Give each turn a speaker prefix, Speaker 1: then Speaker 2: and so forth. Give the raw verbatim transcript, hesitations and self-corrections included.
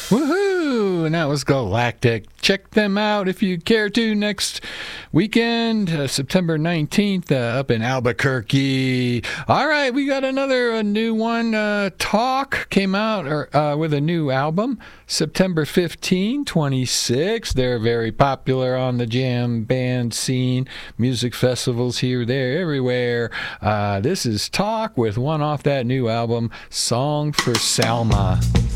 Speaker 1: Woohoo! And that was Galactic. Check them out if you care to next weekend, uh, September nineteenth, uh, up in Albuquerque. All right, we got another a new one. Uh, Talk came out or, uh, with a new album, September fifteenth, twenty-six. They're very popular on the jam band scene, music festivals here, there, everywhere. Uh, this is Talk with one off that new album, Song for Salma.